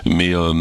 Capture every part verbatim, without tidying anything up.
mais euh,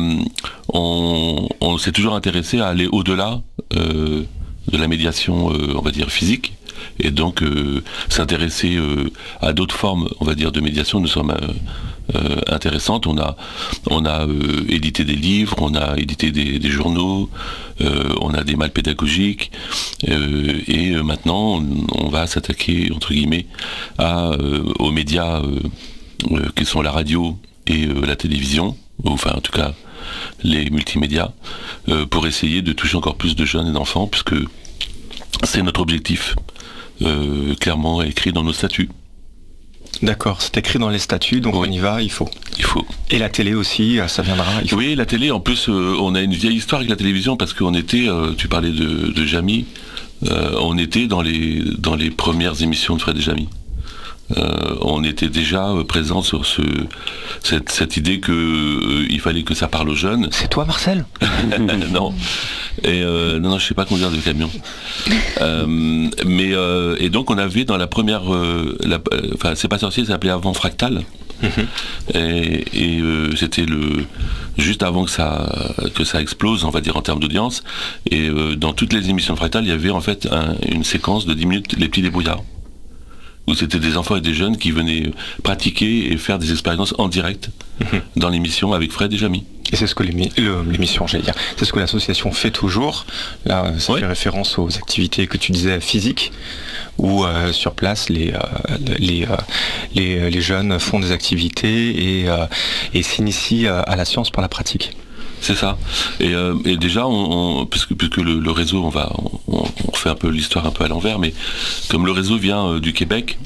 on, on s'est toujours intéressé à aller au-delà euh, de la médiation, euh, on va dire, physique, et donc euh, s'intéresser euh, à d'autres formes, on va dire, de médiation. Nous sommes euh, euh, intéressantes. On a, on a euh, édité des livres, on a édité des, des journaux, euh, on a des malles pédagogiques, euh, et euh, maintenant on, on va s'attaquer, entre guillemets, à, euh, aux médias euh, euh, qui sont la radio et euh, la télévision, enfin en tout cas les multimédias, euh, pour essayer de toucher encore plus de jeunes et d'enfants, puisque c'est notre objectif, euh, clairement écrit dans nos statuts. D'accord, c'est écrit dans les statuts, donc oui. On y va, il faut. Il faut. Et la télé aussi, ça viendra, il faut. Oui, la télé, en plus, euh, on a une vieille histoire avec la télévision, parce qu'on était, euh, tu parlais de, de Jamy, euh, on était dans les, dans les premières émissions de Fred et Jamy. Euh, on était déjà euh, présent sur ce, cette, cette idée qu'il euh, fallait que ça parle aux jeunes. C'est toi, Marcel? Non. Et euh, non, non, je sais pas conduire de camion. Euh, mais euh, et donc on avait dans la première, euh, la, enfin C'est pas sorcier, ça s'appelait avant Fractal. Mm-hmm. Et, et euh, c'était le juste avant que ça que ça explose, on va dire, en termes d'audience. Et euh, dans toutes les émissions de Fractal, il y avait en fait un, une séquence de dix minutes, les petits débrouillards, où c'était des enfants et des jeunes qui venaient pratiquer et faire des expériences en direct mmh. dans l'émission avec Fred et Jamy. Et c'est ce que l'émi- le, l'émission, j'allais dire, c'est ce que l'association fait toujours. Là, ça ouais. fait référence aux activités que tu disais physiques, où euh, sur place, les, euh, les, euh, les, les jeunes font des activités et, euh, et s'initient à la science par la pratique. C'est ça. Et, euh, et déjà, on, on, puisque, puisque le, le réseau, on va, on, on fait un peu l'histoire un peu à l'envers, mais comme le réseau vient euh, du Québec,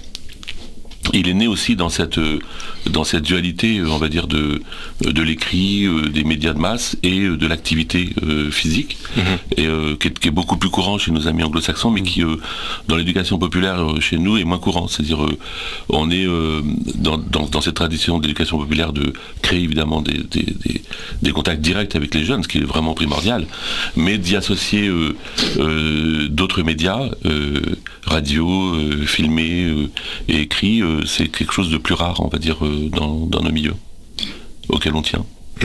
il est né aussi dans cette, euh, dans cette dualité, euh, on va dire, de, de l'écrit, euh, des médias de masse et euh, de l'activité euh, physique, mmh. et euh, qui, est, qui est beaucoup plus courant chez nos amis anglo-saxons, mais qui, euh, dans l'éducation populaire euh, chez nous, est moins courant. C'est-à-dire, euh, on est euh, dans, dans, dans cette tradition d'éducation populaire de créer évidemment des, des, des, des contacts directs avec les jeunes, ce qui est vraiment primordial, mais d'y associer euh, euh, d'autres médias, euh, radio, euh, filmé euh, et écrit, euh, c'est quelque chose de plus rare, on va dire, euh, dans, dans nos milieux auxquels on tient. Mmh.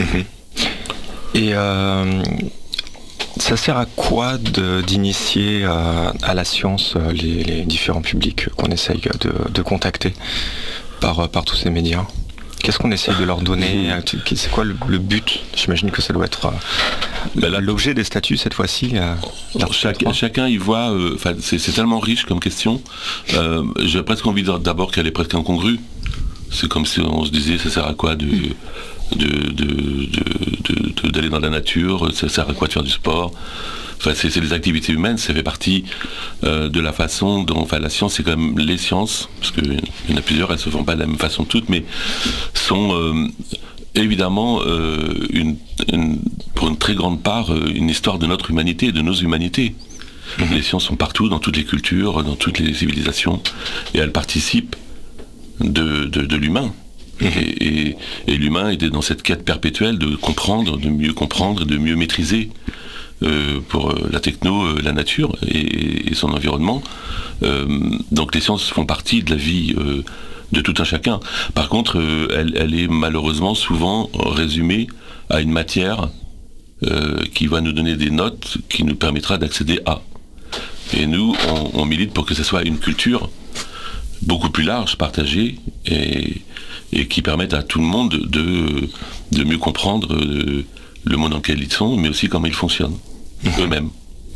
Et euh, ça sert à quoi de, d'initier euh, à la science euh, les, les différents publics qu'on essaye de, de contacter par, par tous ces médias? Qu'est-ce qu'on essaye de leur donner? C'est quoi le, le but? J'imagine que ça doit être euh, ben là, l'objet des statuts cette fois-ci. Euh, chaque, chacun y voit, euh, c'est, c'est tellement riche comme question. Euh, j'ai presque envie d'abord qu'elle est presque incongrue. C'est comme si on se disait, ça sert à quoi de, de, de, de, de, de, d'aller dans la nature? Ça sert à quoi de faire du sport? Enfin, c'est, c'est les activités humaines, ça fait partie euh, de la façon dont, enfin, la science, c'est quand même les sciences, parce qu'il y en a plusieurs, elles se font pas de la même façon toutes, mais sont euh, évidemment euh, une, une, pour une très grande part euh, une histoire de notre humanité, de nos humanités. Mmh. Les sciences sont partout, dans toutes les cultures, dans toutes les civilisations, et elles participent de, de, de l'humain. Mmh. Et, et, et l'humain est dans cette quête perpétuelle de comprendre, de mieux comprendre, de mieux maîtriser euh, pour euh, la techno, euh, la nature et, et son environnement. Euh, donc les sciences font partie de la vie euh, de tout un chacun. Par contre, euh, elle, elle est malheureusement souvent résumée à une matière euh, qui va nous donner des notes qui nous permettra d'accéder à. Et nous, on, on milite pour que ce soit une culture beaucoup plus large, partagée, et, et qui permette à tout le monde de, de mieux comprendre euh, le monde dans lequel ils sont, mais aussi comment ils fonctionnent, mmh. eux-mêmes.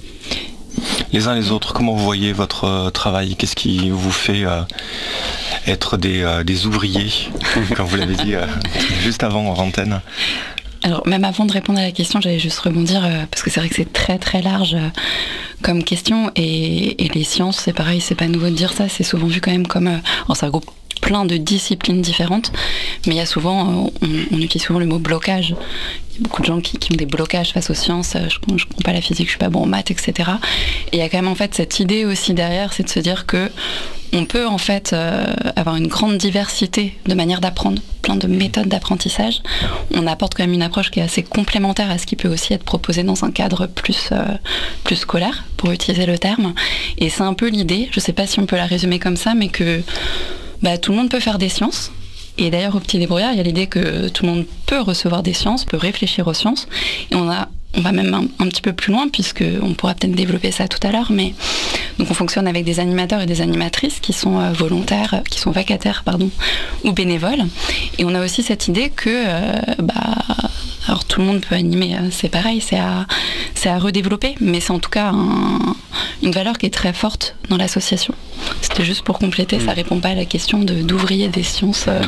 Les uns les autres, comment vous voyez votre euh, travail? Qu'est-ce qui vous fait euh, être des, euh, des ouvriers, comme vous l'avez dit euh, juste avant en antenne? Alors, même avant de répondre à la question, j'allais juste rebondir, euh, parce que c'est vrai que c'est très très large euh, comme question, et, et les sciences, c'est pareil, c'est pas nouveau de dire ça, c'est souvent vu quand même comme... Euh, alors ça regroupe plein de disciplines différentes, mais il y a souvent, euh, on, on utilise souvent le mot blocage. Il y a beaucoup de gens qui, qui ont des blocages face aux sciences, euh, je ne comprends pas la physique, je suis pas bon en maths, et cetera. Et il y a quand même en fait cette idée aussi derrière, c'est de se dire que on peut en fait euh, avoir une grande diversité de manières d'apprendre, plein de méthodes d'apprentissage. On apporte quand même une approche qui est assez complémentaire à ce qui peut aussi être proposé dans un cadre plus, euh, plus scolaire, pour utiliser le terme. Et c'est un peu l'idée, je ne sais pas si on peut la résumer comme ça, mais que bah, tout le monde peut faire des sciences, Et d'ailleurs, au Petit Débrouillard, il y a l'idée que tout le monde peut recevoir des sciences, peut réfléchir aux sciences. Et on a On va même un, un petit peu plus loin, puisqu'on pourra peut-être développer ça tout à l'heure, mais donc on fonctionne avec des animateurs et des animatrices qui sont euh, volontaires, qui sont vacataires, pardon, ou bénévoles. Et on a aussi cette idée que, euh, bah, alors tout le monde peut animer, c'est pareil, c'est à, c'est à redévelopper, mais c'est en tout cas un, une valeur qui est très forte dans l'association. C'était juste pour compléter, ça répond pas à la question de, d'ouvrier des sciences. Euh,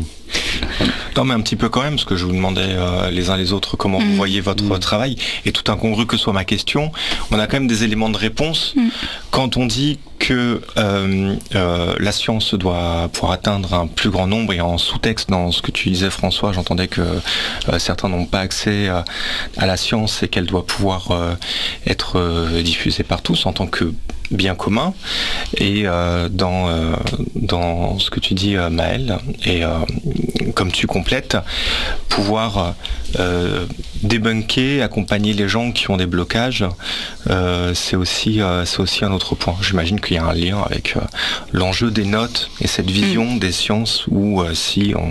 Non mais un petit peu quand même, parce que je vous demandais euh, les uns les autres comment mmh. vous voyez votre mmh. travail, et tout incongru que soit ma question, on a quand même des éléments de réponse mmh. quand on dit que euh, euh, la science doit pouvoir atteindre un plus grand nombre, et en sous-texte dans ce que tu disais François, j'entendais que euh, certains n'ont pas accès euh, à la science et qu'elle doit pouvoir euh, être euh, diffusée par tous en tant que bien commun. Et euh, dans, euh, dans ce que tu dis euh, Maëlle, et euh, comme tu complètes, pouvoir euh, débunker, accompagner les gens qui ont des blocages, euh, c'est aussi, euh, c'est aussi un autre point. J'imagine qu'il y a un lien avec euh, l'enjeu des notes et cette vision mmh. des sciences où euh, si on,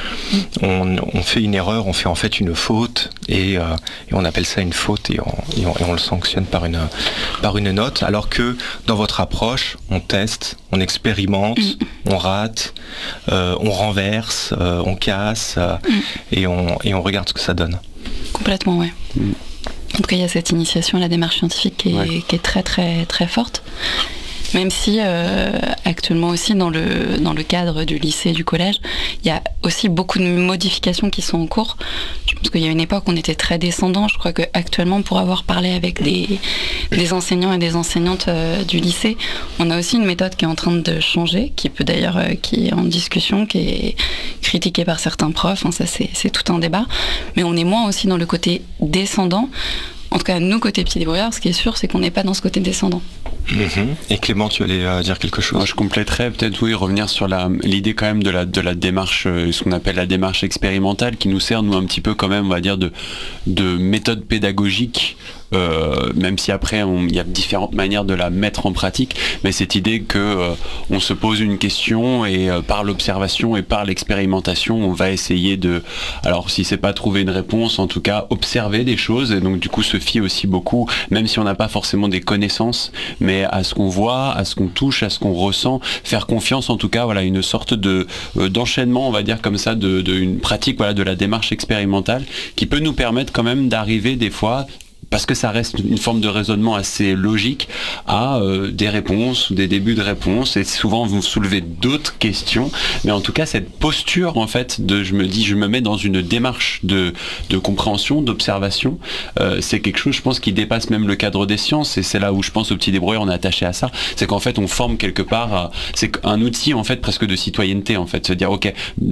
on, on fait une erreur, on fait en fait une faute, et, euh, et on appelle ça une faute, et on, et on, et on le sanctionne par une, par une note, alors que dans votre approche, on teste, on expérimente, mmh. on rate, euh, on renverse, euh, on casse, euh, mmh. et, on, et on regarde ce que ça donne. Complètement, ouais. Mmh. En tout cas, il y a cette initiation à la démarche scientifique qui est, ouais. qui est très, très, très forte. Même si euh, actuellement aussi dans le, dans le cadre du lycée et du collège, il y a aussi beaucoup de modifications qui sont en cours. Je pense qu'il y a une époque où on était très descendant. Je crois qu'actuellement, pour avoir parlé avec des, des enseignants et des enseignantes euh, du lycée, on a aussi une méthode qui est en train de changer, qui peut d'ailleurs, euh, qui est en discussion, qui est critiquée par certains profs. Hein, ça, c'est, c'est tout un débat. Mais on est moins aussi dans le côté descendant. En tout cas, nous, côté Petit Débrouillard, ce qui est sûr, c'est qu'on n'est pas dans ce côté descendant. Mmh. Et Clément, tu allais euh, dire quelque chose? Moi, je compléterais peut-être, oui, revenir sur la, l'idée quand même de la, de la démarche, euh, ce qu'on appelle la démarche expérimentale, qui nous sert, nous, un petit peu quand même, on va dire, de, de méthode pédagogique, euh, même si après, il y a différentes manières de la mettre en pratique, mais cette idée que euh, on se pose une question et euh, par l'observation et par l'expérimentation, on va essayer de, alors si c'est pas trouver une réponse, en tout cas observer des choses, et donc du coup se fier aussi beaucoup, même si on n'a pas forcément des connaissances, mais à ce qu'on voit, à ce qu'on touche, à ce qu'on ressent, faire confiance en tout cas, voilà, une sorte de euh, d'enchaînement, on va dire comme ça, de, de une pratique, voilà, de la démarche expérimentale, qui peut nous permettre quand même d'arriver des fois, parce que ça reste une forme de raisonnement assez logique, à euh, des réponses ou des débuts de réponses, et souvent vous soulevez d'autres questions, mais en tout cas cette posture en fait de je me dis je me mets dans une démarche de, de compréhension, d'observation, euh, c'est quelque chose je pense qui dépasse même le cadre des sciences, et c'est là où je pense au Petit Débrouillard on est attaché à ça, c'est qu'en fait on forme quelque part, à, c'est un outil en fait presque de citoyenneté en fait, se dire ok,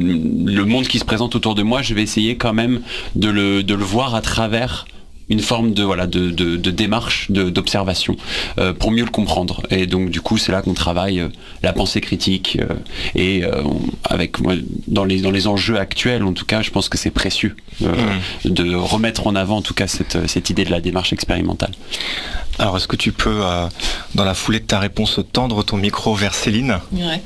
le monde qui se présente autour de moi, je vais essayer quand même de le, de le voir à travers une forme de voilà de, de, de démarche de, d'observation euh, pour mieux le comprendre, et donc du coup c'est là qu'on travaille euh, la pensée critique euh, et euh, on, avec moi dans les dans les enjeux actuels en tout cas je pense que c'est précieux euh, mmh. de remettre en avant en tout cas cette, cette idée de la démarche expérimentale. Alors est-ce que tu peux euh, dans la foulée de ta réponse tendre ton micro vers Céline? Ouais.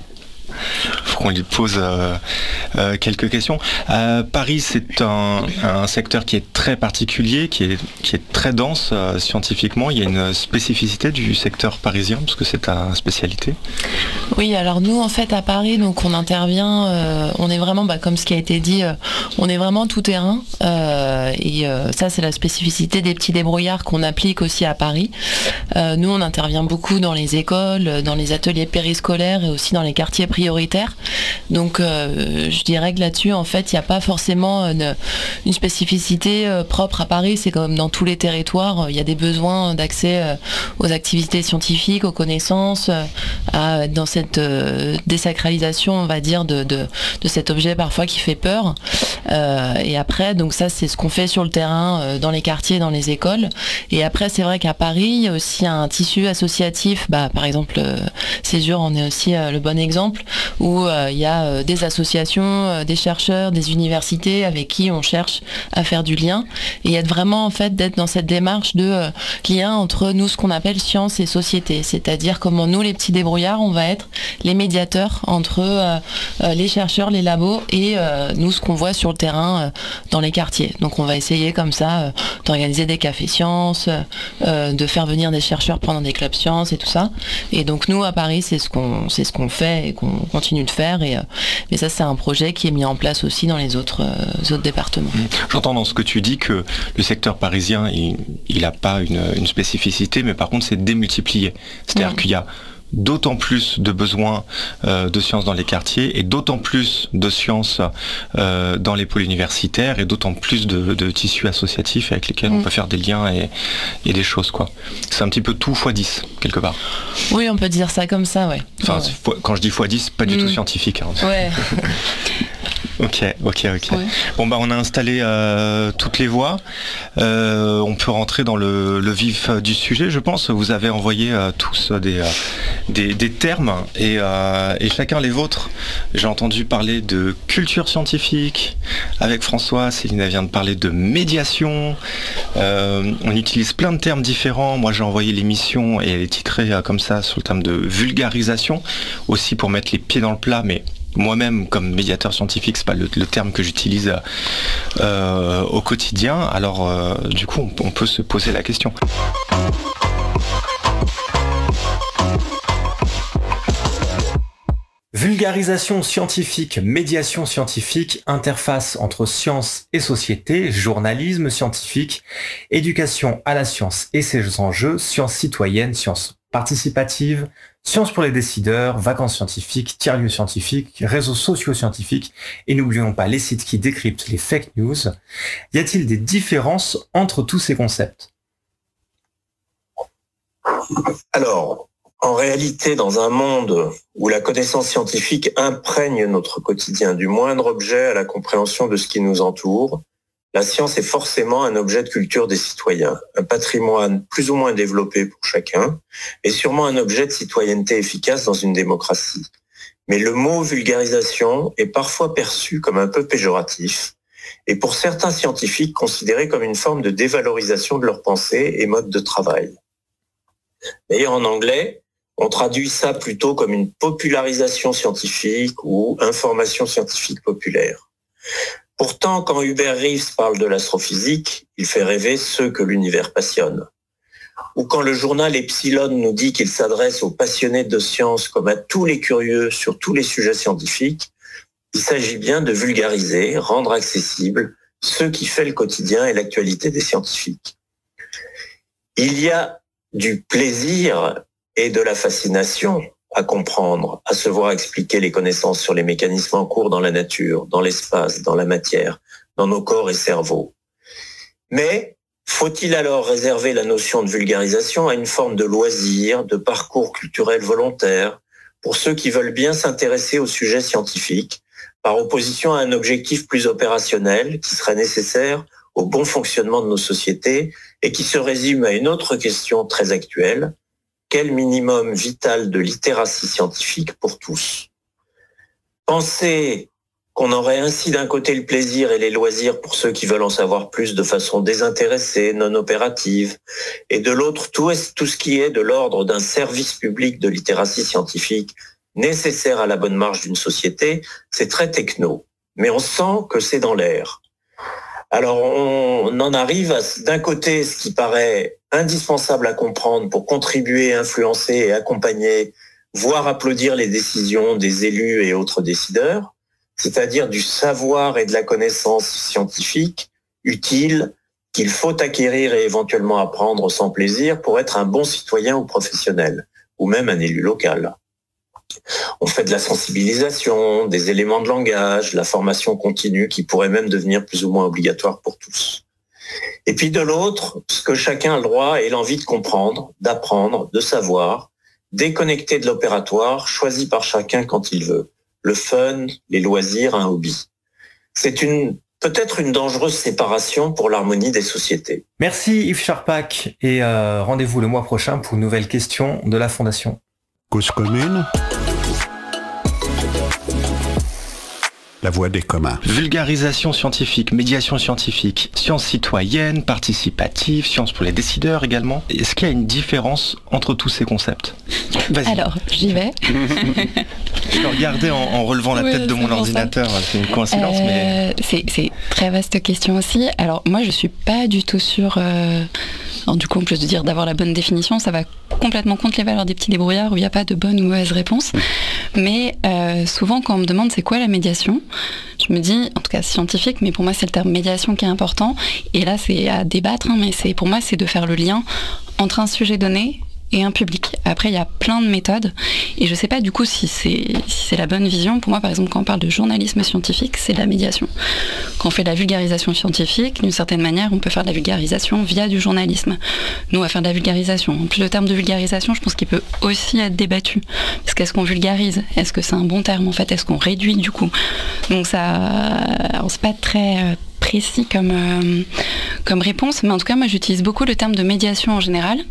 Faut qu'on lui pose euh, euh, quelques questions. Euh, Paris, c'est un, un secteur qui est très particulier, qui est, qui est très dense euh, scientifiquement. Il y a une spécificité du secteur parisien, parce que c'est ta spécialité. Oui, alors nous, en fait, à Paris, donc on intervient, euh, on est vraiment, bah, comme ce qui a été dit, euh, on est vraiment tout terrain. Euh, et euh, ça, c'est la spécificité des Petits Débrouillards qu'on applique aussi à Paris. Euh, nous, on intervient beaucoup dans les écoles, dans les ateliers périscolaires et aussi dans les quartiers prioritaires. Donc, euh, je dirais que là-dessus, en fait, il n'y a pas forcément une, une spécificité euh, propre à Paris. C'est comme dans tous les territoires, il y a des besoins d'accès euh, aux activités scientifiques, aux connaissances, euh, à, dans cette euh, désacralisation, on va dire, de, de, de cet objet parfois qui fait peur. Euh, et après, donc ça, c'est ce qu'on fait fait sur le terrain, euh, dans les quartiers, dans les écoles. Et après, c'est vrai qu'à Paris, il y a aussi un tissu associatif. Bah, par exemple, euh, Césure en est aussi euh, le bon exemple, où euh, il y a euh, des associations, euh, des chercheurs, des universités avec qui on cherche à faire du lien. Et être vraiment, en fait, d'être dans cette démarche de euh, lien entre nous, ce qu'on appelle science et société. C'est-à-dire comment nous, les petits débrouillards, on va être les médiateurs entre euh, euh, les chercheurs, les labos et euh, nous, ce qu'on voit sur le terrain euh, dans les quartiers. Donc on va essayer comme ça euh, d'organiser des cafés sciences, euh, de faire venir des chercheurs pendant des clubs sciences et tout ça. Et donc nous, à Paris, c'est ce qu'on c'est ce qu'on fait et qu'on continue de faire. Et, euh, mais ça, c'est un projet qui est mis en place aussi dans les autres, euh, autres départements. J'entends dans ce que tu dis que le secteur parisien, il n'a pas une, une spécificité, mais par contre, c'est démultiplié. C'est-à-dire mmh. qu'il y a d'autant plus de besoins euh, de sciences dans les quartiers et d'autant plus de sciences euh, dans les pôles universitaires et d'autant plus de, de tissus associatifs avec lesquels mmh. on peut faire des liens et, et des choses, quoi. C'est un petit peu tout fois dix, quelque part. Oui, on peut dire ça comme ça, ouais. Enfin, ouais. Quand je dis fois dix, pas du mmh. tout scientifique. Hein. Ouais. Ok, ok, ok. Ouais. Bon, bah, on a installé euh, toutes les voies. Euh, on peut rentrer dans le, le vif du sujet, je pense. Vous avez envoyé euh, tous des, euh, des, des termes et, euh, et chacun les vôtres. J'ai entendu parler de culture scientifique avec François. Céline vient de parler de médiation. Euh, on utilise plein de termes différents. Moi, j'ai envoyé l'émission et elle est titrée euh, comme ça sur le terme de vulgarisation, aussi pour mettre les pieds dans le plat, mais moi-même, comme médiateur scientifique, c'est pas le, le terme que j'utilise euh, au quotidien. Alors, euh, du coup, on, on peut se poser la question. Vulgarisation scientifique, médiation scientifique, interface entre science et société, journalisme scientifique, éducation à la science et ses enjeux, sciences citoyennes, sciences participatives, sciences pour les décideurs, vacances scientifiques, tiers-lieux scientifiques, réseaux sociaux scientifiques, et n'oublions pas les sites qui décryptent les fake news. Y a-t-il des différences entre tous ces concepts ? Alors, en réalité, dans un monde où la connaissance scientifique imprègne notre quotidien, du moindre objet à la compréhension de ce qui nous entoure, la science est forcément un objet de culture des citoyens, un patrimoine plus ou moins développé pour chacun, et sûrement un objet de citoyenneté efficace dans une démocratie. Mais le mot vulgarisation est parfois perçu comme un peu péjoratif, et pour certains scientifiques considéré comme une forme de dévalorisation de leur pensée et mode de travail. D'ailleurs, en anglais, on traduit ça plutôt comme une popularisation scientifique ou information scientifique populaire. Pourtant, quand Hubert Reeves parle de l'astrophysique, il fait rêver ceux que l'univers passionne. Ou quand le journal Epsilon nous dit qu'il s'adresse aux passionnés de sciences comme à tous les curieux sur tous les sujets scientifiques, il s'agit bien de vulgariser, rendre accessible ce qui fait le quotidien et l'actualité des scientifiques. Il y a du plaisir et de la fascination à comprendre, à se voir expliquer les connaissances sur les mécanismes en cours dans la nature, dans l'espace, dans la matière, dans nos corps et cerveaux. Mais faut-il alors réserver la notion de vulgarisation à une forme de loisir, de parcours culturel volontaire, pour ceux qui veulent bien s'intéresser au sujet scientifique, par opposition à un objectif plus opérationnel qui serait nécessaire au bon fonctionnement de nos sociétés et qui se résume à une autre question très actuelle: quel minimum vital de littératie scientifique pour tous? Penser qu'on aurait ainsi d'un côté le plaisir et les loisirs pour ceux qui veulent en savoir plus de façon désintéressée, non opérative, et de l'autre tout, tout ce qui est de l'ordre d'un service public de littératie scientifique nécessaire à la bonne marche d'une société, c'est très techno. Mais on sent que c'est dans l'air. Alors on en arrive à, d'un côté, ce qui paraît indispensable à comprendre pour contribuer, influencer et accompagner, voire applaudir les décisions des élus et autres décideurs, c'est-à-dire du savoir et de la connaissance scientifique utile qu'il faut acquérir et éventuellement apprendre sans plaisir pour être un bon citoyen ou professionnel, ou même un élu local. On fait de la sensibilisation, des éléments de langage, la formation continue qui pourrait même devenir plus ou moins obligatoire pour tous. Et puis de l'autre, ce que chacun a le droit et l'envie de comprendre, d'apprendre, de savoir, déconnecté de l'opératoire, choisi par chacun quand il veut. Le fun, les loisirs, un hobby. C'est une peut-être une dangereuse séparation pour l'harmonie des sociétés. Merci Yves Charpak et euh, rendez-vous le mois prochain pour une nouvelle question de la Fondation. Cause commune. La voix des communs. Vulgarisation scientifique, médiation scientifique, sciences citoyennes, participative, sciences pour les décideurs également. Est-ce qu'il y a une différence entre tous ces concepts ? Vas-y. Alors, j'y vais. Je peux regarder en, en relevant la ouais, tête de mon ordinateur, ça. C'est une coïncidence, euh, mais... C'est, c'est très vaste question aussi. Alors, moi, je suis pas du tout sûre... Euh... Alors, du coup, en plus de dire d'avoir la bonne définition, ça va complètement contre les valeurs des petits débrouillards où il n'y a pas de bonne ou mauvaise réponse. Mais euh, souvent, quand on me demande c'est quoi la médiation, je me dis, en tout cas scientifique, mais pour moi c'est le terme médiation qui est important. Et là, c'est à débattre, hein, mais c'est, pour moi, c'est de faire le lien entre un sujet donné et un public. Après, il y a plein de méthodes et je sais pas du coup si c'est, si c'est la bonne vision. Pour moi, par exemple, quand on parle de journalisme scientifique, c'est de la médiation. Quand on fait de la vulgarisation scientifique, d'une certaine manière, on peut faire de la vulgarisation via du journalisme. Nous, on va faire de la vulgarisation. En plus, le terme de vulgarisation, je pense qu'il peut aussi être débattu. Parce qu'est-ce qu'on vulgarise ? Est-ce que c'est un bon terme en fait ? Est-ce qu'on réduit du coup ? Donc ça, alors, c'est pas très précis comme, euh, comme réponse, mais en tout cas, moi, j'utilise beaucoup le terme de médiation en général.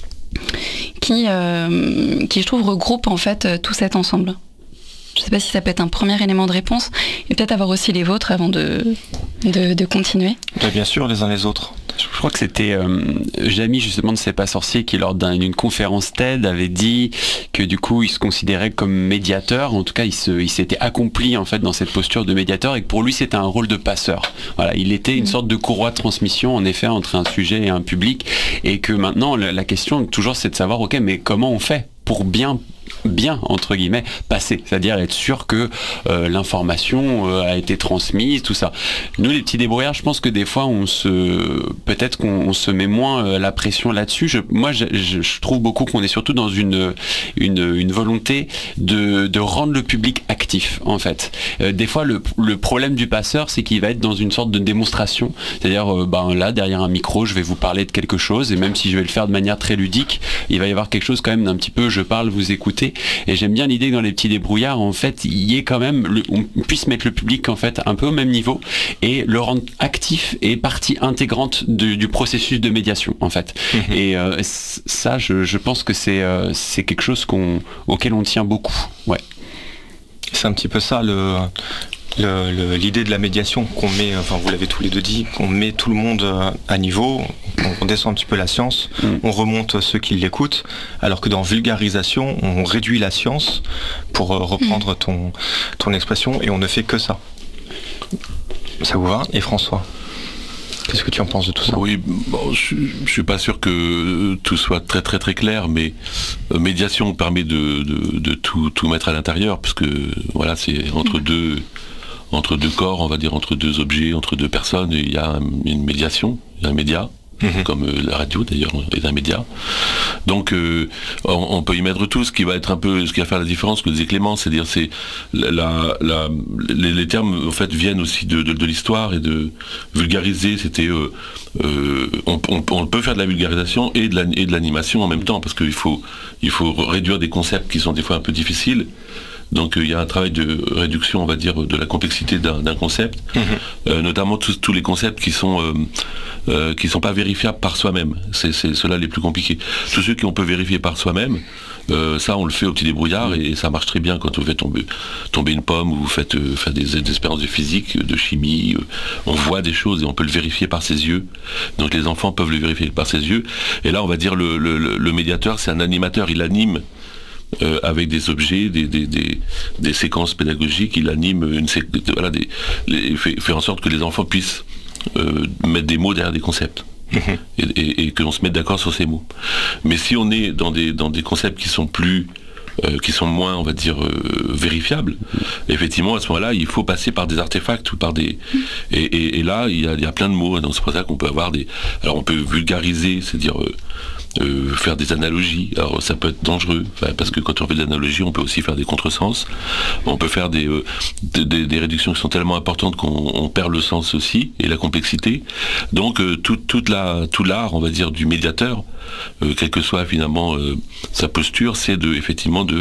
Qui, euh, qui, je trouve, regroupe en fait euh, tout cet ensemble. Je ne sais pas si ça peut être un premier élément de réponse, et peut-être avoir aussi les vôtres avant de, de, de continuer. Bah, bien sûr, les uns les autres. Je crois que c'était euh, Jamy justement de C'est pas sorcier qui lors d'un, d'une conférence TED avait dit que du coup il se considérait comme médiateur, en tout cas il, se, il s'était accompli en fait dans cette posture de médiateur et que pour lui c'était un rôle de passeur. Voilà, il était une sorte de courroie de transmission en effet entre un sujet et un public et que maintenant la, la question toujours c'est de savoir ok mais comment on fait pour bien bien entre guillemets passer, c'est-à-dire être sûr que euh, l'information euh, a été transmise, tout ça. Nous les petits débrouillards, je pense que des fois on se peut-être qu'on on se met moins euh, la pression là-dessus. Je, moi je, je, je trouve beaucoup qu'on est surtout dans une une, une volonté de, de rendre le public actif en fait. Euh, des fois le, le problème du passeur c'est qu'il va être dans une sorte de démonstration, c'est-à-dire euh, ben là derrière un micro je vais vous parler de quelque chose et même si je vais le faire de manière très ludique, il va y avoir quelque chose quand même d'un petit peu je parle, vous écoutez. Et j'aime bien l'idée que dans les petits débrouillards, en fait, il y ait quand même, le, on puisse mettre le public en fait un peu au même niveau et le rendre actif et partie intégrante de, du processus de médiation en fait. Mmh. Et euh, ça, je, je pense que c'est, euh, c'est quelque chose qu'on, auquel on tient beaucoup. Ouais. C'est un petit peu ça le. Le, le, l'idée de la médiation qu'on met, enfin vous l'avez tous les deux dit, qu'on met tout le monde à niveau, on descend un petit peu la science, mmh. on remonte ceux qui l'écoutent, alors que dans vulgarisation, on réduit la science pour reprendre mmh. ton, ton expression et on ne fait que ça. Ça vous va ? Et François ? Qu'est-ce que tu en penses de tout ça ? Oui, bon, je ne suis pas sûr que tout soit très très très clair, mais euh, médiation permet de, de, de tout, tout mettre à l'intérieur, parce que voilà, c'est entre mmh. deux... entre deux corps, on va dire entre deux objets, entre deux personnes, il y a une médiation, il y a un média, mmh. comme la radio d'ailleurs est un média. Donc euh, on, on peut y mettre tout, ce qui va être un peu, ce qui va faire la différence, ce que disait Clément, c'est-à-dire c'est la, la, les, les termes en fait viennent aussi de, de, de l'histoire et de vulgariser. C'était, euh, euh, on, on, on peut faire de la vulgarisation et de, la, et de l'animation en même temps, parce qu'il faut, il faut réduire des concepts qui sont des fois un peu difficiles. Donc il euh, y a un travail de réduction, on va dire, de la complexité d'un, d'un concept, mmh. euh, notamment tous, tous les concepts qui sont euh, euh, qui sont pas vérifiables par soi-même. C'est, c'est ceux-là les plus compliqués. Tous ceux qu'on peut vérifier par soi-même, euh, ça on le fait au petit débrouillard et, et ça marche très bien quand vous faites tomber, tomber une pomme ou vous faites euh, faire des, des expériences de physique, de chimie. Euh, on voit des choses et on peut le vérifier par ses yeux. Donc les enfants peuvent le vérifier par ses yeux. Et là on va dire le, le, le médiateur, c'est un animateur, il anime. Euh, avec des objets, des, des, des, des séquences pédagogiques, il anime une sé- voilà, des, les, fait, fait en sorte que les enfants puissent euh, mettre des mots derrière des concepts mmh. et, et, et que l'on se mette d'accord sur ces mots. Mais si on est dans des, dans des concepts qui sont plus euh, qui sont moins, on va dire, euh, vérifiables, mmh. effectivement à ce moment-là il faut passer par des artefacts ou par des mmh. et, et, et là il y, a, il y a plein de mots, donc c'est pour ça qu'on peut avoir des, alors on peut vulgariser, c'est-à-dire euh, Euh, faire des analogies. Alors ça peut être dangereux, parce que quand on fait des analogies, on peut aussi faire des contresens. On peut faire des, euh, des, des réductions qui sont tellement importantes qu'on on perd le sens aussi, et la complexité. Donc euh, tout, toute la, tout l'art, on va dire, du médiateur, euh, quelle que soit finalement euh, sa posture, c'est de, effectivement de...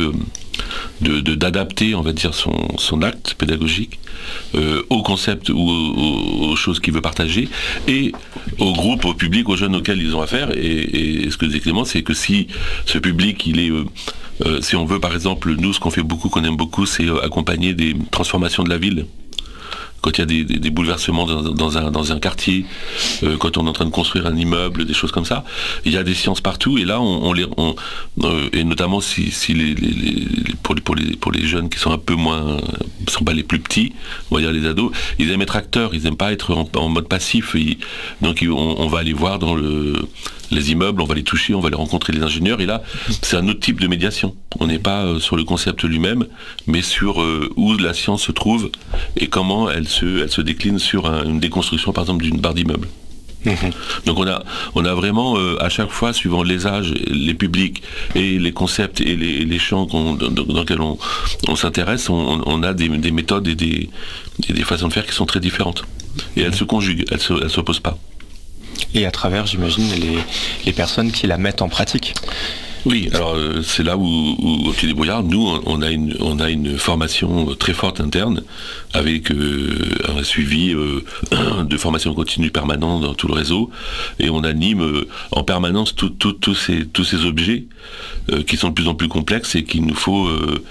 de, de, d'adapter, on va dire, son, son acte pédagogique euh, au concept ou aux, aux choses qu'il veut partager et au groupe, au public, aux jeunes auxquels ils ont affaire. Et, et ce que disait Clément, c'est que si ce public, il est, euh, euh, si on veut, par exemple, nous, ce qu'on fait beaucoup, qu'on aime beaucoup, c'est euh, accompagner des transformations de la ville. Quand il y a des, des, des bouleversements dans, dans, un, dans un quartier, euh, quand on est en train de construire un immeuble, des choses comme ça, il y a des sciences partout, et là, on, on les, on, euh, et notamment si, si les, les, les, pour, les, pour, les, pour les jeunes qui sont un peu moins, sont pas les plus petits, on va dire les ados, ils aiment être acteurs, ils n'aiment pas être en, en mode passif, ils, donc on, on va aller voir dans le... les immeubles, on va les toucher, on va les rencontrer, les ingénieurs, et là, c'est un autre type de médiation. On n'est pas euh, sur le concept lui-même, mais sur euh, où la science se trouve et comment elle se, elle se décline sur un, une déconstruction, par exemple, d'une barre d'immeuble. Mmh. Donc on a, on a vraiment, euh, à chaque fois, suivant les âges, les publics, et les concepts, et les, les champs qu'on, dans, dans lesquels on, on s'intéresse, on, on a des, des méthodes et des, et des façons de faire qui sont très différentes. Et mmh. elles se conjuguent, elles ne s'opposent pas. Et à travers, j'imagine, les, les personnes qui la mettent en pratique. Oui, alors euh, c'est là où, où au Petit Débrouillard, nous, on a une, on a une formation très forte interne, avec euh, un suivi euh, de formation continue permanent dans tout le réseau, et on anime euh, en permanence tous tout, tout ces, tous ces objets euh, qui sont de plus en plus complexes et qu'il nous faut euh,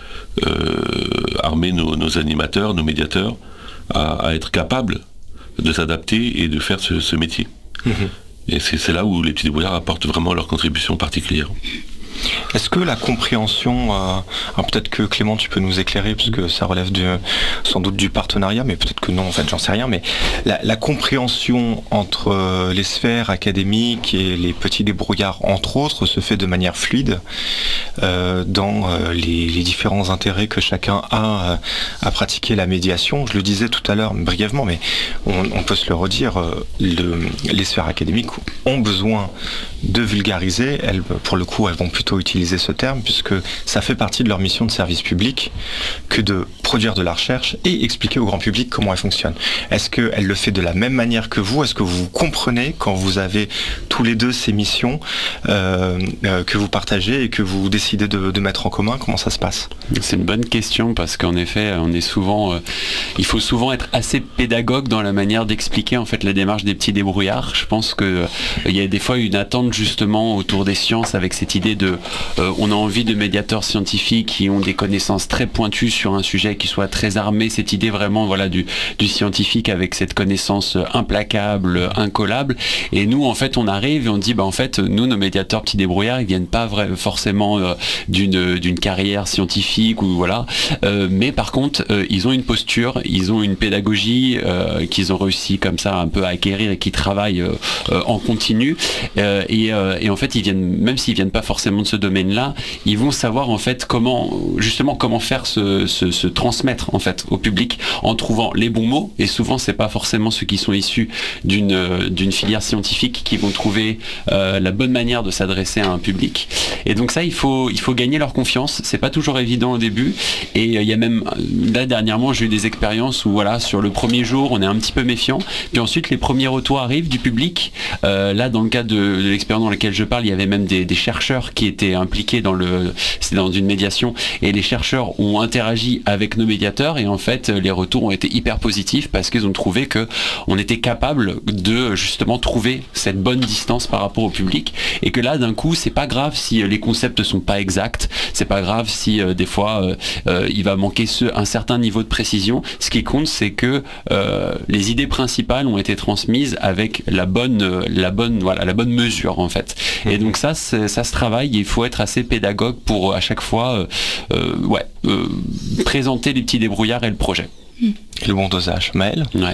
euh, armer nos, nos animateurs, nos médiateurs, à, à être capables de s'adapter et de faire ce, ce métier. Mmh. Et c'est, c'est là où les Petits Débrouillards apportent vraiment leur contribution particulière. Est-ce que la compréhension, euh, alors peut-être que Clément tu peux nous éclairer parce que ça relève du, sans doute du partenariat, mais peut-être que non, en fait j'en sais rien, mais la, la compréhension entre euh, les sphères académiques et les petits débrouillards entre autres se fait de manière fluide euh, dans euh, les, les différents intérêts que chacun a euh, à pratiquer la médiation. Je le disais tout à l'heure brièvement, mais on, on peut se le redire, euh, le, les sphères académiques ont besoin de vulgariser, elles, pour le coup elles vont plutôt utiliser ce terme puisque ça fait partie de leur mission de service public que de produire de la recherche et expliquer au grand public comment elle fonctionne. Est-ce qu'elle le fait de la même manière que vous ? Est-ce que vous comprenez quand vous avez tous les deux ces missions euh, euh, que vous partagez et que vous décidez de, de mettre en commun ? Comment ça se passe ? C'est une bonne question parce qu'en effet, on est souvent, euh, il faut souvent être assez pédagogue dans la manière d'expliquer en fait la démarche des petits débrouillards. Je pense que euh, il y a des fois une attente justement autour des sciences avec cette idée de euh, on a envie de médiateurs scientifiques qui ont des connaissances très pointues sur un sujet, qui soient très armés, cette idée vraiment voilà du, du scientifique avec cette connaissance implacable, incollable. Et nous en fait on arrive et on dit bah en fait nous nos médiateurs petits débrouillards ils viennent pas vrai, forcément euh, d'une, d'une carrière scientifique ou voilà, euh, mais par contre euh, ils ont une posture, ils ont une pédagogie euh, qu'ils ont réussi comme ça un peu à acquérir et qui travaillent euh, euh, en continu euh, et, euh, et en fait ils viennent, même s'ils viennent pas forcément de ce domaine-là, ils vont savoir en fait comment justement comment faire se, se, se transmettre en fait au public en trouvant les bons mots, et souvent c'est pas forcément ceux qui sont issus d'une, d'une filière scientifique qui vont trouver euh, la bonne manière de s'adresser à un public. Et donc ça il faut, il faut gagner leur confiance, c'est pas toujours évident au début, et il euh, y a même là dernièrement j'ai eu des expériences où voilà sur le premier jour on est un petit peu méfiant, puis ensuite les premiers retours arrivent du public. Euh, là dans le cas de, de l'expérience dans laquelle je parle, il y avait même des, des chercheurs qui étaient impliqués dans le, c'est dans une médiation, et les chercheurs ont interagi avec nos médiateurs, et en fait les retours ont été hyper positifs parce qu'ils ont trouvé que on était capable de justement trouver cette bonne distance par rapport au public, et que là d'un coup c'est pas grave si les concepts sont pas exacts, c'est pas grave si euh, des fois euh, euh, il va manquer ce, un certain niveau de précision. Ce qui compte c'est que euh, les idées principales ont été transmises avec la bonne, euh, la bonne, voilà, la bonne mesure en fait. Et donc ça, ça se travaille. Il faut être assez pédagogue pour à chaque fois, euh, euh, ouais, euh, présenter les petits débrouillards et le projet. Et le bon dosage, Maëlle ? Ouais.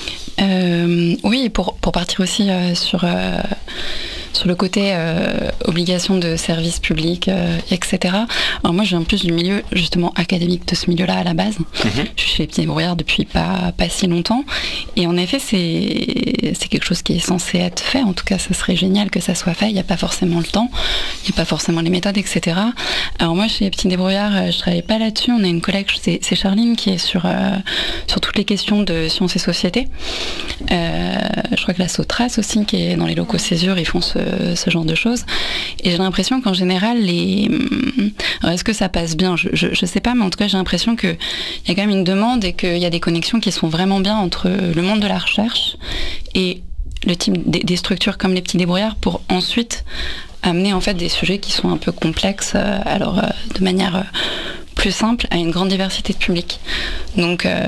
Euh, oui, pour, pour partir aussi euh, sur, euh, sur le côté euh, obligation de service public, euh, et cetera. Alors moi, je viens plus du milieu justement académique de ce milieu-là à la base. Mm-hmm. Je suis chez les Petits Débrouillards depuis pas, pas si longtemps. Et en effet, c'est, c'est quelque chose qui est censé être fait. En tout cas, ça serait génial que ça soit fait. Il n'y a pas forcément le temps, il n'y a pas forcément les méthodes, et cetera. Alors moi, chez les Petits Débrouillards, je ne travaille pas là-dessus. On a une collègue, c'est, c'est Charline, qui est sur, euh, sur toutes les questions de sciences et société. Euh, je crois que la Sotras aussi, qui est dans les locaux Césure, ils font ce, ce, ce genre de choses. Et j'ai l'impression qu'en général, les... Alors, est-ce que ça passe bien ? Je, je, je sais pas, mais en tout cas, j'ai l'impression qu'il y a quand même une demande et qu'il y a des connexions qui sont vraiment bien entre le monde de la recherche et le type des, des structures comme les petits débrouillards pour ensuite amener en fait des sujets qui sont un peu complexes, euh, alors euh, de manière euh, plus simple à une grande diversité de publics. Donc, euh,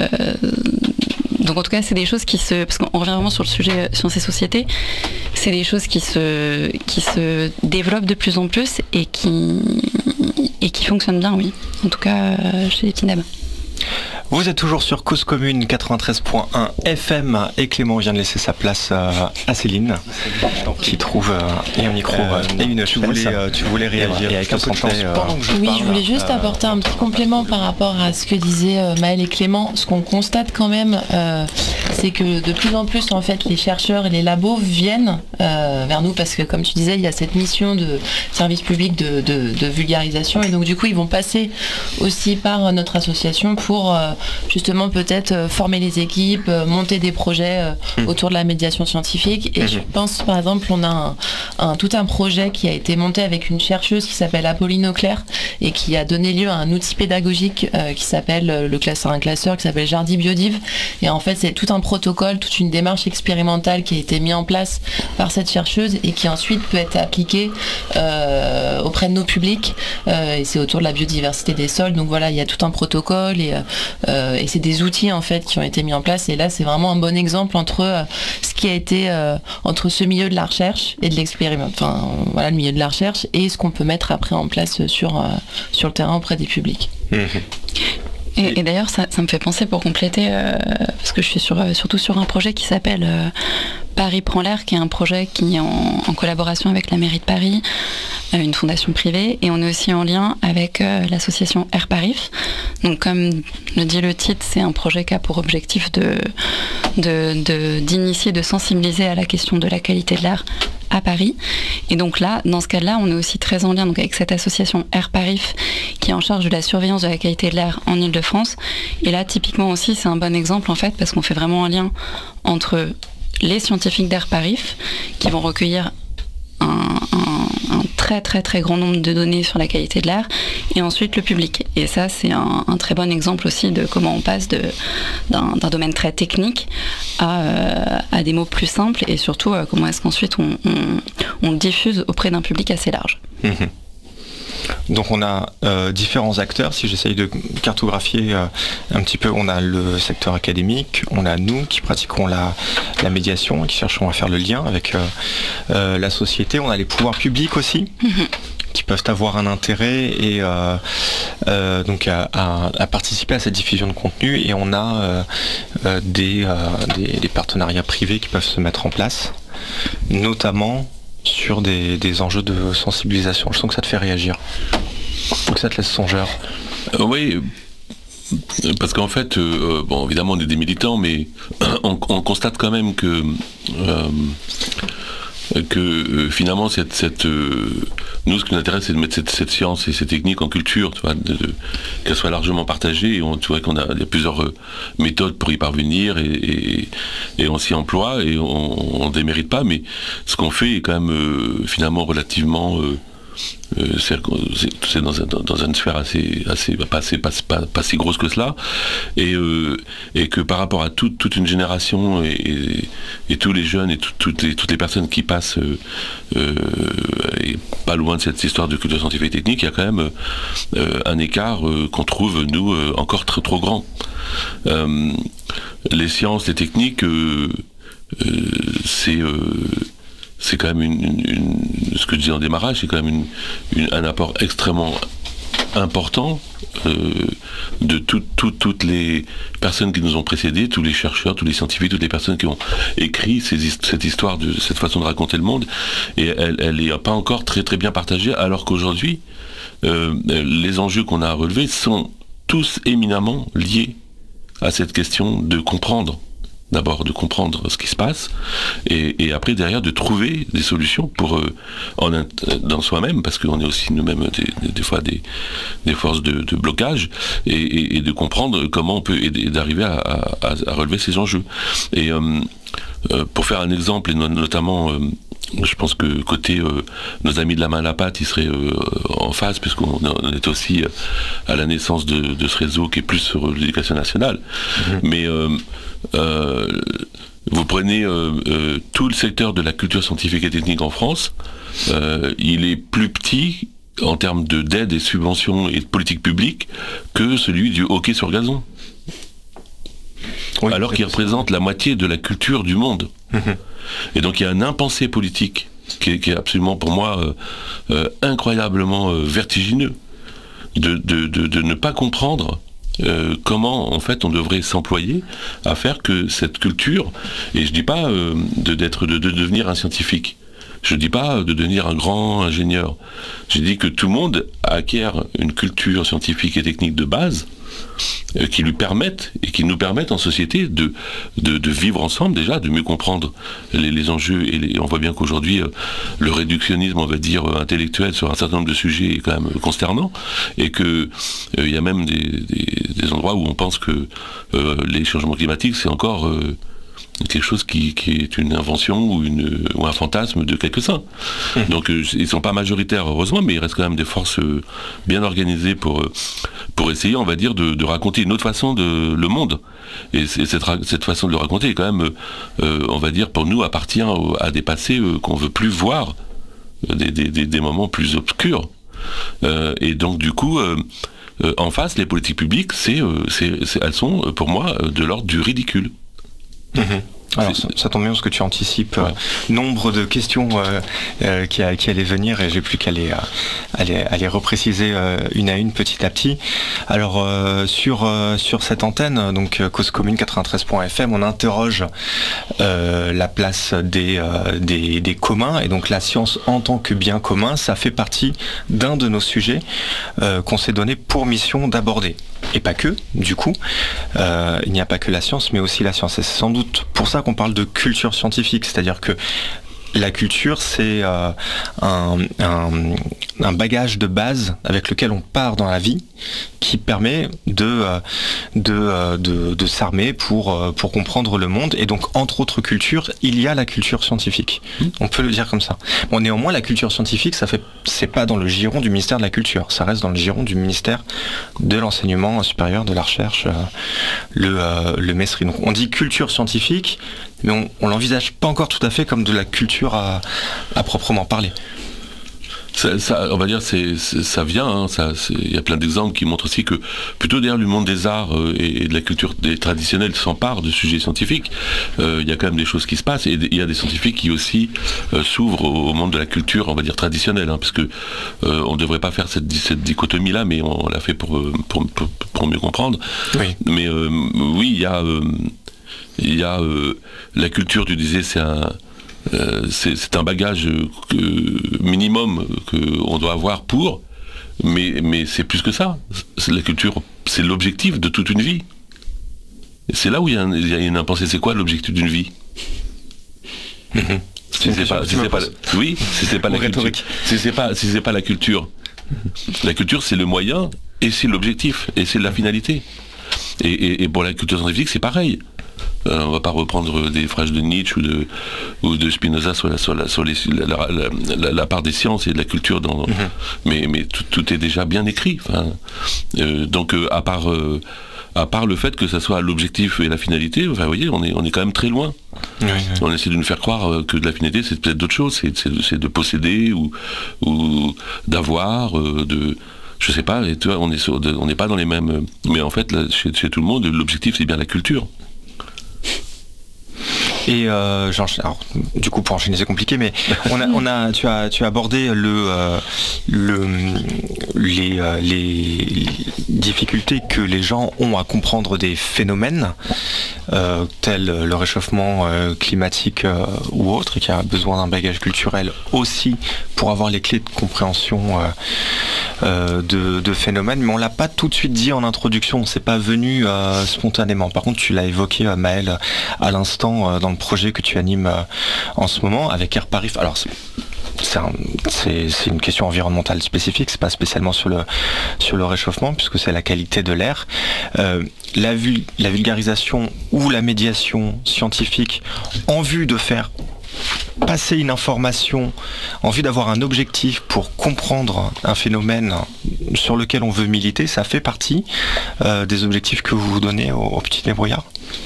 donc en tout cas, c'est des choses qui se, parce qu'on revient vraiment sur le sujet sciences et société, c'est des choses qui se, qui se développent de plus en plus et qui, et qui fonctionnent bien, oui. En tout cas, euh, chez les petits dabs. Vous êtes toujours sur Cause Commune quatre-vingt-treize point un F M et Clément vient de laisser sa place à Céline qui trouve et un micro euh, et une tu voulais, euh, tu voulais réagir et avec un peu de chance pendant que je oui parle, je voulais juste euh, apporter un petit complément par rapport à ce que disaient euh, Maëlle et Clément. Ce qu'on constate quand même euh, c'est que de plus en plus en fait les chercheurs et les labos viennent euh, vers nous parce que comme tu disais il y a cette mission de service public de, de, de vulgarisation et donc du coup ils vont passer aussi par notre association pour euh, justement peut-être euh, former les équipes, euh, monter des projets euh, mmh. autour de la médiation scientifique et mmh. je pense par exemple on a un, un, tout un projet qui a été monté avec une chercheuse qui s'appelle Apolline Auclair et qui a donné lieu à un outil pédagogique euh, qui s'appelle euh, le classeur, un classeur qui s'appelle Jardi Biodiv et en fait c'est tout un protocole, toute une démarche expérimentale qui a été mise en place par cette chercheuse et qui ensuite peut être appliquée euh, auprès de nos publics euh, et c'est autour de la biodiversité des sols donc voilà il y a tout un protocole et euh, Euh, et c'est des outils en fait qui ont été mis en place et là c'est vraiment un bon exemple entre euh, ce qui a été euh, entre ce milieu de la recherche et de l'expériment, enfin voilà le milieu de la recherche et ce qu'on peut mettre après en place sur, euh, sur le terrain auprès des publics. Mmh. Et, et d'ailleurs, ça, ça me fait penser pour compléter, euh, parce que je suis sur, euh, surtout sur un projet qui s'appelle euh, Paris prend l'air, qui est un projet qui est en, en collaboration avec la mairie de Paris, euh, une fondation privée, et on est aussi en lien avec euh, l'association Air Paris. Donc, comme le dit le titre, c'est un projet qui a pour objectif de, de, de, d'initier, de sensibiliser à la question de la qualité de l'air à Paris. Et donc là, dans ce cas-là, on est aussi très en lien donc, avec cette association Air Paris qui est en charge de la surveillance de la qualité de l'air en Ile-de-France. Et là, typiquement aussi, c'est un bon exemple en fait parce qu'on fait vraiment un lien entre les scientifiques d'Air Paris qui vont recueillir un, un, un très très très grand nombre de données sur la qualité de l'air et ensuite le public. Et ça, c'est un, un très bon exemple aussi de comment on passe de, d'un, d'un domaine très technique à, euh, à des mots plus simples et surtout euh, comment est-ce qu'ensuite on, on, on le diffuse auprès d'un public assez large. Mmh. Donc on a euh, différents acteurs, si j'essaye de cartographier euh, un petit peu, on a le secteur académique, on a nous qui pratiquons la, la médiation et qui cherchons à faire le lien avec euh, euh, la société, on a les pouvoirs publics aussi, mmh. qui peuvent avoir un intérêt et euh, euh, donc à, à, à participer à cette diffusion de contenu et on a euh, euh, des, euh, des, des partenariats privés qui peuvent se mettre en place, notamment sur des, des enjeux de sensibilisation. Je sens que ça te fait réagir. Ou que ça te laisse songeur. Euh, oui, parce qu'en fait, euh, bon, évidemment, on est des militants, mais on, on constate quand même que, euh, que euh, finalement, cette, cette, euh, nous, ce qui nous intéresse, c'est de mettre cette, cette science et ces techniques en culture, tu vois, de, de, qu'elles soient largement partagées. Et on, tu vois qu'on a, il y a plusieurs euh, méthodes pour y parvenir et, et, et on s'y emploie et on ne démérite pas. Mais ce qu'on fait est quand même euh, finalement relativement... Euh, Euh, c'est, c'est dans, un, dans une sphère assez, assez pas, assez, pas, pas, pas si grosse que cela et, euh, et que par rapport à tout, toute une génération et, et, et tous les jeunes et tout, toutes, les, toutes les personnes qui passent euh, euh, et pas loin de cette histoire de culture scientifique et technique, il y a quand même euh, un écart euh, qu'on trouve nous euh, encore très trop grand. Euh, les sciences, les techniques euh, euh, c'est euh, c'est quand même une, une, une, ce que je disais en démarrage, c'est quand même une, une, un apport extrêmement important euh, de tout, tout, toutes les personnes qui nous ont précédés, tous les chercheurs, tous les scientifiques, toutes les personnes qui ont écrit ces, cette histoire, de cette façon de raconter le monde, et elle n'est pas encore très très bien partagée, alors qu'aujourd'hui, euh, les enjeux qu'on a à relever sont tous éminemment liés à cette question de comprendre. D'abord de comprendre ce qui se passe et, et après derrière de trouver des solutions pour euh, en, dans soi-même parce qu'on est aussi nous-mêmes des, des, des fois des, des forces de, de blocage et, et, et de comprendre comment on peut aider d'arriver à, à, à relever ces enjeux. Et euh, euh, pour faire un exemple et notamment euh, je pense que côté euh, nos amis de la main à la pâte, ils seraient euh, en phase, puisqu'on on est aussi à la naissance de, de ce réseau qui est plus sur l'éducation nationale. Mmh. Mais euh, euh, vous prenez euh, euh, tout le secteur de la culture scientifique et technique en France, euh, il est plus petit en termes de d'aide et subventions et de politique publique que celui du hockey sur gazon. Oui, alors qu'il représente la moitié de la culture du monde. Mmh. Et donc il y a un impensé politique qui est, qui est absolument pour moi euh, euh, incroyablement euh, vertigineux de, de, de, de ne pas comprendre euh, comment en fait on devrait s'employer à faire que cette culture, et je dis pas euh, de, d'être, de, de devenir un scientifique, je dis pas de devenir un grand ingénieur, je dis que tout le monde acquiert une culture scientifique et technique de base euh, qui lui permettent et qui nous permettent en société de, de, de vivre ensemble déjà, de mieux comprendre les, les enjeux et les, on voit bien qu'aujourd'hui euh, le réductionnisme, on va dire euh, intellectuel sur un certain nombre de sujets est quand même consternant et que il euh, y a même des, des, des endroits où on pense que euh, les changements climatiques c'est encore euh, quelque chose qui, qui est une invention ou, une, ou un fantasme de quelques-uns. Mmh. Donc euh, ils ne sont pas majoritaires heureusement, mais il reste quand même des forces euh, bien organisées pour, euh, pour essayer, on va dire, de, de raconter une autre façon de le monde. Et c'est, cette, cette façon de le raconter est quand même, euh, on va dire, pour nous appartient à des passés euh, qu'on ne veut plus voir, des, des, des, des moments plus obscurs. Euh, et donc du coup, euh, euh, en face, les politiques publiques, c'est, euh, c'est, c'est, elles sont pour moi de l'ordre du ridicule. Mmh. Alors ça, ça tombe bien parce que tu anticipes ouais. euh, nombre de questions euh, euh, qui, qui allaient venir et j'ai plus qu'à les, à les, à les repréciser euh, une à une petit à petit. Alors euh, sur, euh, sur cette antenne, donc Cause Commune quatre-vingt-treize point F M, on interroge euh, la place des, euh, des, des communs et donc la science en tant que bien commun, ça fait partie d'un de nos sujets euh, qu'on s'est donné pour mission d'aborder. Et pas que, du coup, euh, il n'y a pas que la science, mais aussi la science. Et c'est sans doute pour ça qu'on parle de culture scientifique, c'est-à-dire que la culture, c'est euh, un, un, un bagage de base avec lequel on part dans la vie, qui permet de, de, de, de s'armer pour, pour comprendre le monde. Et donc, entre autres cultures, il y a la culture scientifique. Mmh. On peut le dire comme ça. Bon, néanmoins, la culture scientifique, ça fait, c'est pas dans le giron du ministère de la Culture. Ça reste dans le giron du ministère de l'Enseignement supérieur, de la Recherche, euh, le, euh, le M E S R I. Donc, on dit culture scientifique, mais on, on l'envisage pas encore tout à fait comme de la culture à, à proprement parler. Ça, ça, on va dire, c'est, c'est, ça vient, hein, ça, il y a plein d'exemples qui montrent aussi que plutôt derrière le monde des arts euh, et, et de la culture des traditionnelle s'empare de sujets scientifiques, euh, il y a quand même des choses qui se passent et il y a des scientifiques qui aussi euh, s'ouvrent au, au monde de la culture, on va dire traditionnelle, hein, parce que euh, on ne devrait pas faire cette, cette dichotomie-là, mais on, on l'a fait pour, pour, pour, pour mieux comprendre. Oui. Mais euh, oui, il y a, euh, il y a euh, la culture, tu disais, c'est un... Euh, c'est, c'est un bagage que, minimum qu'on doit avoir pour, mais, mais c'est plus que ça. C'est la culture, c'est l'objectif de toute une vie. Et c'est là où il y a, un, il y a une impensée. C'est quoi l'objectif d'une vie? mmh. Si c'est pas, si c'est pas, oui, si c'est pas la culture, si c'est pas, si c'est pas la culture, la culture c'est le moyen et c'est l'objectif et c'est la finalité. Et, et, et pour la culture scientifique c'est pareil. Euh, on va pas reprendre des phrases de Nietzsche ou de, ou de Spinoza sur, la, sur, la, sur les, la, la, la, la part des sciences et de la culture, dans, mmh. mais, mais tout, tout est déjà bien écrit. Enfin, euh, donc euh, à, part, euh, à part le fait que ça soit l'objectif et la finalité, enfin, vous voyez, on est, on est quand même très loin. Oui, oui. On essaie de nous faire croire que de la finalité c'est peut-être d'autres choses, c'est, c'est, c'est de posséder ou, ou d'avoir, euh, de... Je sais pas, et tu vois, on est sur de, on n'est pas dans les mêmes... Mais en fait, là, chez, chez tout le monde, l'objectif c'est bien la culture. Et euh, alors, du coup, pour enchaîner, c'est compliqué, mais on a, on a, tu as, tu as abordé le, euh, le, les, euh, les difficultés que les gens ont à comprendre des phénomènes euh, tels le réchauffement euh, climatique euh, ou autre, et qui a besoin d'un bagage culturel aussi pour avoir les clés de compréhension euh, euh, de, de phénomènes. Mais on l'a pas tout de suite dit en introduction, c'est pas venu euh, spontanément. Par contre, tu l'as évoqué, euh, Maëlle, à l'instant euh, dans le projet que tu animes euh, en ce moment avec Air Paris. Alors c'est, c'est, un, c'est, c'est une question environnementale spécifique, c'est pas spécialement sur le, sur le réchauffement puisque c'est la qualité de l'air. Euh, la, vul, la vulgarisation ou la médiation scientifique en vue de faire passer une information en vue d'avoir un objectif pour comprendre un phénomène sur lequel on veut militer, ça fait partie euh, des objectifs que vous vous donnez au, au petit débrouillard ?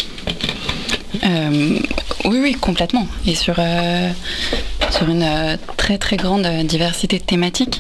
Euh, oui, oui, complètement. Et sur, euh, sur une euh, très très grande diversité de thématiques.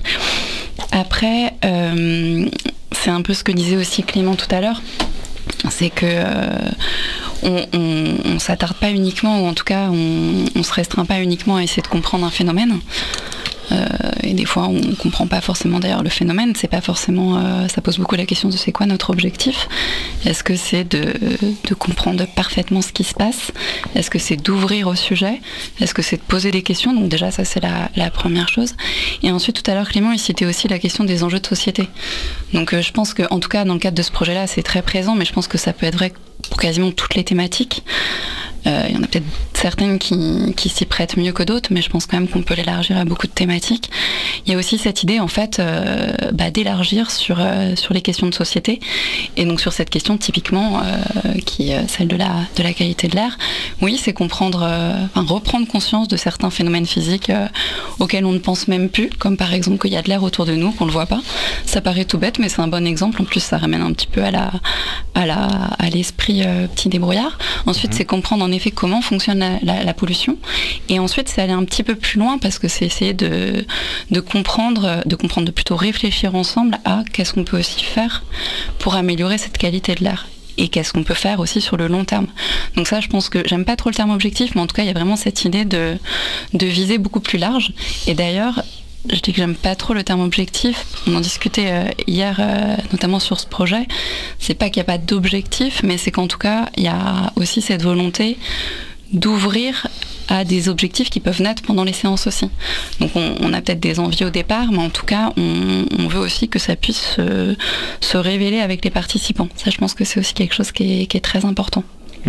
Après, euh, c'est un peu ce que disait aussi Clément tout à l'heure, c'est que euh, on, on, on s'attarde pas uniquement, ou en tout cas on, on se restreint pas uniquement à essayer de comprendre un phénomène. Euh, et des fois on ne comprend pas forcément d'ailleurs le phénomène, c'est pas forcément, euh, ça pose beaucoup la question de c'est quoi notre objectif. Est-ce que c'est de, de comprendre parfaitement ce qui se passe? Est-ce que c'est d'ouvrir au sujet? Est-ce que c'est de poser des questions? Donc déjà ça c'est la, la première chose. Et ensuite tout à l'heure Clément il citait aussi la question des enjeux de société. Donc euh, je pense qu'en tout cas dans le cadre de ce projet là c'est très présent, mais je pense que ça peut être vrai pour quasiment toutes les thématiques. Euh, il y en a peut-être certaines qui, qui s'y prêtent mieux que d'autres, mais je pense quand même qu'on peut l'élargir à beaucoup de thématiques. Il y a aussi cette idée en fait euh, bah, d'élargir sur, euh, sur les questions de société, et donc sur cette question typiquement euh, qui est celle de la, de la qualité de l'air. Oui, c'est comprendre, euh, enfin, reprendre conscience de certains phénomènes physiques euh, auxquels on ne pense même plus, comme par exemple qu'il y a de l'air autour de nous, qu'on ne le voit pas. Ça paraît tout bête, mais c'est un bon exemple. En plus, ça ramène un petit peu à, la, à, la, à l'esprit euh, petit débrouillard. Ensuite, mmh. c'est comprendre en effet comment fonctionne la, la, la pollution, et ensuite c'est aller un petit peu plus loin parce que c'est essayer de, de comprendre, de comprendre, de plutôt réfléchir ensemble à qu'est-ce qu'on peut aussi faire pour améliorer cette qualité de l'air et qu'est-ce qu'on peut faire aussi sur le long terme. Donc ça, je pense que j'aime pas trop le terme objectif, mais en tout cas il y a vraiment cette idée de, de viser beaucoup plus large. Et d'ailleurs je dis que j'aime pas trop le terme objectif. On en discutait euh, hier, euh, notamment sur ce projet. C'est pas qu'il n'y a pas d'objectif, mais c'est qu'en tout cas, il y a aussi cette volonté d'ouvrir à des objectifs qui peuvent naître pendant les séances aussi. Donc on, on a peut-être des envies au départ, mais en tout cas, on, on veut aussi que ça puisse se, se révéler avec les participants. Ça, je pense que c'est aussi quelque chose qui est, qui est très important. Mmh.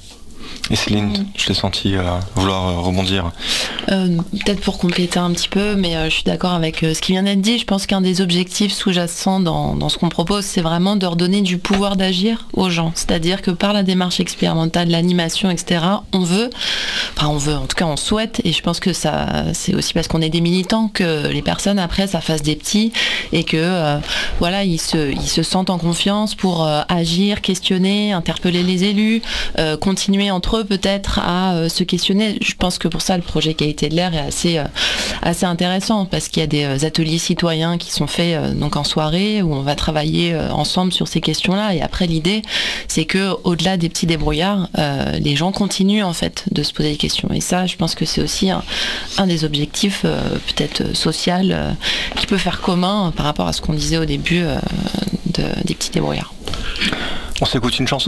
Et Céline, je l'ai senti euh, vouloir euh, rebondir. Euh, peut-être pour compléter un petit peu, mais euh, je suis d'accord avec euh, ce qui vient d'être dit. Je pense qu'un des objectifs sous-jacents dans, dans ce qu'on propose, c'est vraiment de redonner du pouvoir d'agir aux gens. C'est-à-dire que par la démarche expérimentale, l'animation, et cetera, on veut, enfin on veut, en tout cas on souhaite, et je pense que ça, c'est aussi parce qu'on est des militants que les personnes après ça fasse des petits et que euh, voilà, ils se, ils se sentent en confiance pour euh, agir, questionner, interpeller les élus, euh, continuer entre eux peut-être à euh, se questionner. Je pense que pour ça le projet qualité de l'air est assez, euh, assez intéressant parce qu'il y a des euh, ateliers citoyens qui sont faits euh, donc en soirée où on va travailler euh, ensemble sur ces questions-là, et après l'idée c'est que au-delà des petits débrouillards, euh, les gens continuent en fait de se poser des questions, et ça je pense que c'est aussi un, un des objectifs euh, peut-être social euh, qui peut faire commun par rapport à ce qu'on disait au début euh, de, des petits débrouillards. On s'écoute une chanson ?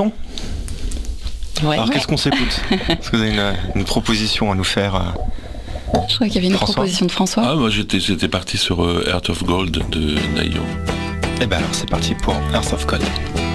Ouais. Alors qu'est-ce qu'on s'écoute? Est-ce que vous avez une, une proposition à nous faire? euh, Je crois qu'il y avait une François proposition de François. Ah, moi j'étais, j'étais parti sur euh, Heart of Gold de Naïo. Eh ben alors c'est parti pour Earth of Gold.